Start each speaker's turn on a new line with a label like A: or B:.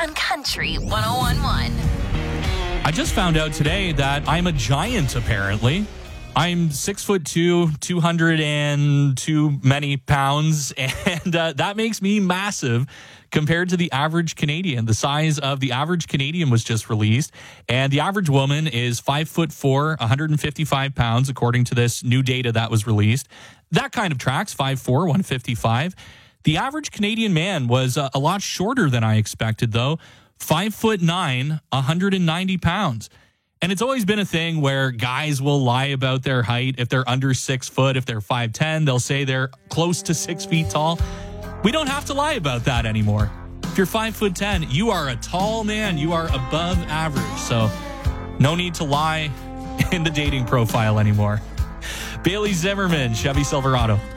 A: on Country 101.1.
B: I just found out today that I'm a giant, apparently. I'm 6'2", 202 many pounds, and that makes me massive compared to the average Canadian. The size of the average Canadian was just released, and the average woman is 5'4", 155 pounds, according to this new data that was released. That kind of tracks, 5'4", 155. The average Canadian man was a lot shorter than I expected, though, 5'9", 190 pounds. And it's always been a thing where guys will lie about their height. If they're under 6 foot, if they're 5'10", they'll say they're close to 6 feet tall. We don't have to lie about that anymore. If you're 5'10", you are a tall man. You are above average. So no need to lie in the dating profile anymore. Bailey Zimmerman, Chevy Silverado.